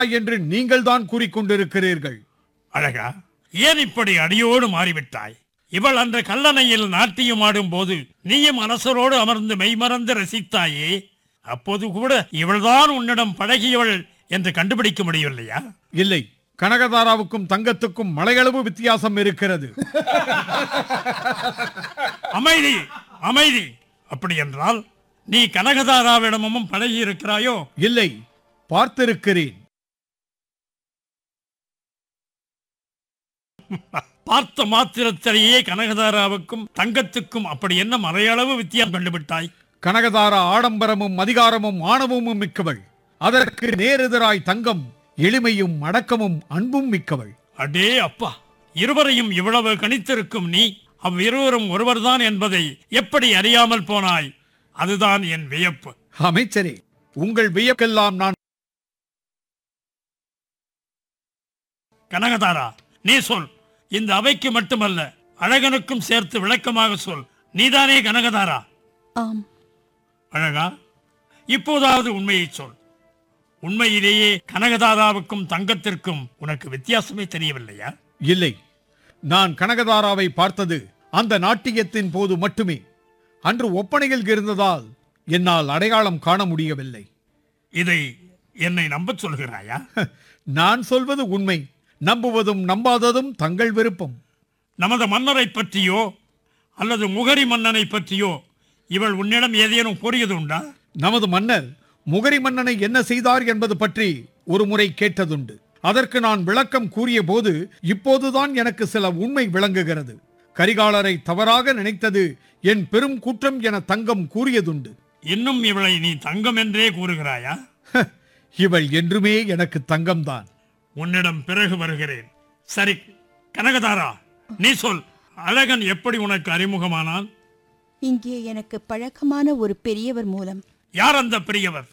என்று நீங்கள் தான் கூறிக்கொண்டிருக்கிறீர்கள். அழகா, ஏன் இப்படி அடியோடு மாறிவிட்டாய்? இவள் அன்று கல்லணையில் நாட்டியம் ஆடும் போது நீயும் அரசரோடு அமர்ந்து மெய்மறந்து ரசித்தாயே, அப்போது கூட இவள்தான் உன்னிடம் பழகியவள் என்று கண்டுபிடிக்க முடியவில்லையா? இல்லை, கனகதாராவுக்கும் தங்கத்துக்கும் மலையளவு வித்தியாசம் இருக்கிறது. அமைதி, அமைதி. அப்படி என்றால் நீ கனகதாராவிடமும் பழகி இருக்கிறாயோ? இல்லை, பார்த்திருக்கிறேன். பார்த்த மாத்திரத்திலேயே கனகதாராவுக்கும் தங்கத்துக்கும் அப்படி என்ன மலையளவு வித்தியாசம் கண்டுபிட்டாய்? கனகதாரா ஆடம்பரமும் அதிகாரமும் ஆணவமும் மிக்கவள். அதற்கு நேரெதிராய் தங்கம் எளிமையும் அடக்கமும் அன்பும் மிக்கவள். அடே அப்பா, இருவரையும் இவ்வளவு கணித்திருக்கும் நீ அவ்விருவரும் ஒருவர்தான் என்பதை எப்படி அறியாமல் போனாய்? அதுதான் என் வியப்பு. அமைச்சரே, உங்கள் வியப்பெல்லாம் நான். கனகதாரா, நீ சொல். இந்த அவைக்கு மட்டுமல்ல, அழகனுக்கும் சேர்த்து விளக்கமாக சொல். நீதானே கனகதாரா? ஆம். அழகா, இப்போதாவது உண்மையை சொல். உண்மையிலேயே கனகதாராவுக்கும் தங்கத்திற்கும் உனக்கு வித்தியாசமே தெரியவில்லையா? இல்லை, நான் கனகதாராவை பார்த்தது அந்த நாட்டியத்தின் போது மட்டுமே. அன்று ஒப்பனையில் இருந்ததால் என்னால் அடையாளம் காண முடியவில்லை. இதை என்னை நம்பச் சொல்கிறாயா? நான் சொல்வது உண்மை. நம்புவதும் நம்பாததும் தங்கள் விருப்பம். நமது மன்னரை பற்றியோ அல்லது முகரி மன்னனை பற்றியோ இவள் உன்னிடம் ஏதேனும் கூறியது உண்டா? நமது மன்னர் முகரி மன்னனை என்ன செய்தார் என்பது பற்றி ஒரு முறை கேட்டதுண்டு. அதற்கு நான் விளக்கம் கூறிய போது இப்போதுதான் எனக்கு சில உண்மை விளங்குகிறது. கரிகாலரை தவறாக நினைத்தது என் பெரும் குற்றம் என தங்கம் கூறியதுண்டு. இன்னும் இவளை நீ தங்கம் என்றே கூறுகிறாயா? இவள் என்றுமே எனக்கு தங்கம்தான். உன்னிடம் பிறகு வருகிறேன். சரி கனகதாரா, நீ சொல். அழகன் எப்படி உனக்கு அறிமுகமானான்? இங்கே எனக்கு பழக்கமான ஒரு பெரியவர் மூலம். யார் அந்த பெரியவர்?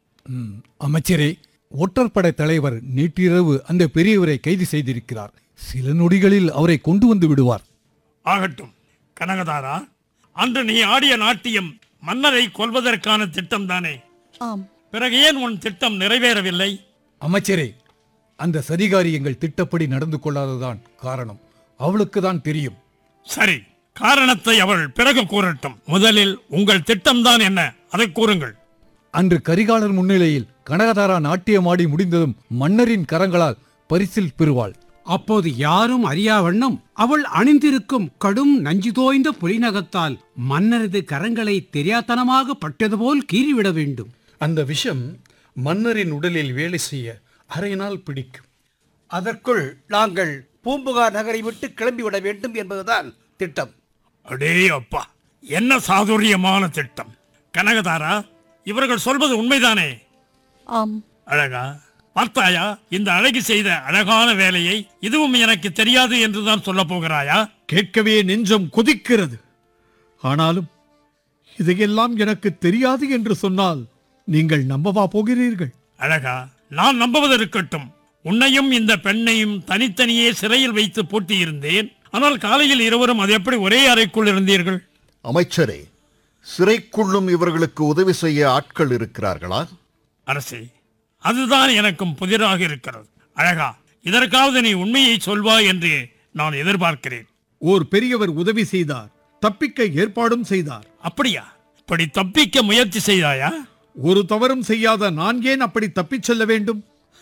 அமைச்சரே, ஒற்றற்படை தலைவர் நேற்றிரவு அந்த பெரியவரை கைது செய்திருக்கிறார். சில நொடிகளில் அவரை கொண்டு வந்து விடுவார். ஆகட்டும். கனகதாரா, அன்று நீ ஆடிய நாட்டியம் மன்னரை கொல்வதற்கான திட்டம் தானே? ஆம். பிறகு ஏன் உன் திட்டம் நிறைவேறவில்லை? அமைச்சரே, அந்த சதிகாரி எங்கள் திட்டப்படி நடந்து கொள்ளாததான் காரணம். அவளுக்கு தான் தெரியும். சரி, காரணத்தை அவள் பிறகு கூறட்டும். முதலில் உங்கள் திட்டம்தான் என்ன, அதை கூறுங்கள். அன்று கரிகாலர் முன்னிலையில் கனகதாரா நாட்டியமாடி முடிந்ததும் மன்னரின் கரங்களால் பரிசில் பெறுவாள். அப்போது யாரும் அறியா வண்ணம் அவள் அணிந்திருக்கும் கடும் நஞ்சு தோய்ந்த புலிநகத்தால் மன்னரது கரங்களை தெரியாத்தனமாக பட்டது போல் கீறிவிட வேண்டும். அந்த விஷம் மன்னரின் உடலில் வேலை செய்ய அரை நாள் பிடிக்கும். அதற்குள் நாங்கள் பூம்புகார் நகரை விட்டு கிளம்பிவிட வேண்டும் என்பதுதான் திட்டம். அடே அப்பா, என்ன சாதுரியமான திட்டம்! கனகதாரா, இவர்கள் சொல்வது உண்மைதானே? ஆம். அழகா, பார்த்தாயா இந்த அழகி செய்த அழகான வேலையை? இதுவும் எனக்கு தெரியாது என்றுதான் சொல்ல போகிறாயா? கேட்கவே நெஞ்சம் கொதிக்கிறது. ஆனாலும் இதையெல்லாம் எனக்கு தெரியாது என்று சொன்னால் நீங்கள் நம்பவா போகிறீர்கள்? அழகா, நான் நம்புவது இருக்கட்டும். உன்னையும் இந்த பெண்ணையும் தனித்தனியே சிறையில் வைத்து பூட்டியிருந்தேன். ஆனால் காலையில் இருவரும் அது எப்படி ஒரே அறைக்குள் இருந்தீர்கள்? அமைச்சரே, சிறைக்குள்ளும் இவர்களுக்கு உதவி செய்ய ஆட்கள் இருக்கிறார்களா? அரசே, அதுதான் எனக்கும் புதிராக இருக்கிறது. அழகா, இதற்காவது நீ உண்மையை சொல்வாய் என்று நான் எதிர்பார்க்கிறேன். ஓர் பெரியவர் உதவி செய்தார், தப்பிக்க ஏற்பாடும் செய்தார். அப்படியா? இப்படி தப்பிக்க முயற்சி செய்தாயா? ஒரு தவறும் செய்யாத நான் ஏன் அப்படி தப்பிச் செல்ல வேண்டும்?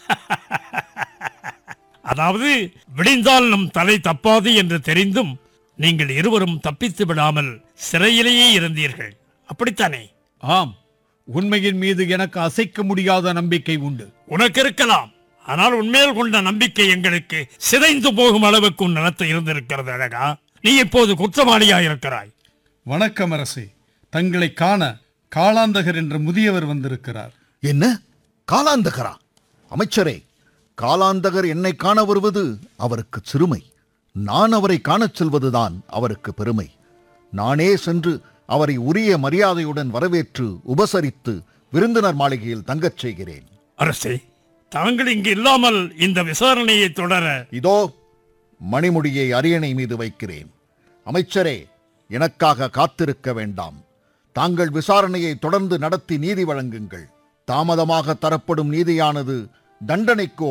அதாவது விடிந்தால் நம் தலை தப்பாது என்று தெரிந்தும் நீங்கள் இருவரும் தப்பித்து விடாமல் சிறையிலேயே இருந்தீர்கள், அப்படித்தானே? ஆம், உண்மையின் மீது எனக்கு அசைக்க முடியாத நம்பிக்கை உண்டு. உனக்கு இருக்கலாம், ஆனால் உன்மேல் கொண்ட நம்பிக்கை எங்களுக்கு சிதைந்து போகும் அளவுக்கு உன் நிலத்தை இருந்திருக்கிறது. அழகா, நீ இப்போது குற்றவாளியாயிருக்கிறாய். வணக்கம் அரசே. தங்களை காண காலாந்தகர் என்ற முதியவர் வந்திருக்கிறார். என்ன, காலாந்தகரா? அமைச்சரே, காலாந்தகர் என்னை காண வருவது அவருக்கு சிறுமை. நான் அவரை காணச் செல்வதுதான் அவருக்கு பெருமை. நானே சென்று அவரை உரிய மரியாதையுடன் வரவேற்று உபசரித்து விருந்தினர் மாளிகையில் தங்கச் செய்கிறேன். அரசே, தாங்கள் இங்கு இல்லாமல் இந்த விசாரணையை தொடர இதோ மணிமுடியை அரியணை மீது வைக்கிறேன். அமைச்சரே, எனக்காக காத்திருக்க வேண்டாம். தாங்கள் விசாரணையை தொடர்ந்து நடத்தி நீதி வழங்குங்கள். தாமதமாக தரப்படும் நீதியானது தண்டனைக்கோ